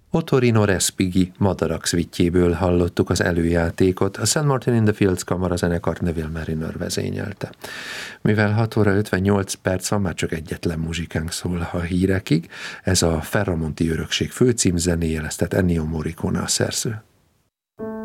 Ottorino Respighi Madarak szvittjéből hallottuk az előjátékot, a St. Martin in the Fields kamarazenekart Neville Mariner vezényelte. Mivel 6 óra 58 perc van, már csak egyetlen muzsikánk szól a hírekig, ez a Ferramonti örökség főcímzenéje lesz, tehát Ennio Morricone a szerző.